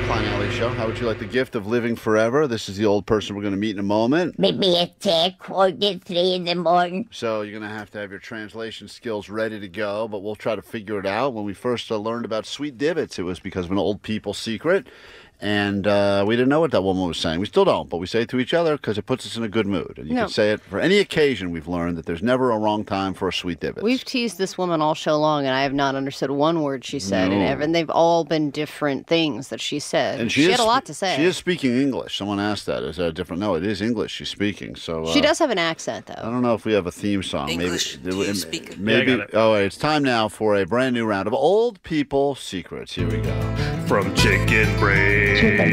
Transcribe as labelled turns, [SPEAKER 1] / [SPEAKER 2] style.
[SPEAKER 1] Klein Alley Show. How would you like the gift of living forever? This is the old person we're going to meet in a moment.
[SPEAKER 2] Maybe attack court at 3 in the morning.
[SPEAKER 1] So you're going to have your translation skills ready to go, but we'll try to figure it out. When we first learned about sweet divots, it was because of an old people secret. And we didn't know what that woman was saying. We still don't, but we say it to each other because it puts us in a good mood. And you can say it for any occasion. We've learned that there's never a wrong time for a sweet divot.
[SPEAKER 3] We've teased this woman all show long, and I have not understood one word she said.
[SPEAKER 1] No.
[SPEAKER 3] And they've all been different things that she said.
[SPEAKER 1] And
[SPEAKER 3] she had a lot to say.
[SPEAKER 1] She is speaking English. Someone asked that. Is that a different? No, it is English she's speaking. So
[SPEAKER 3] she does have an accent, though.
[SPEAKER 1] I don't know if we have a theme song.
[SPEAKER 4] English,
[SPEAKER 1] maybe.
[SPEAKER 4] Yeah, I got it.
[SPEAKER 1] Oh, it's time now for a brand new round of old people secrets. Here we go.
[SPEAKER 5] From chicken brain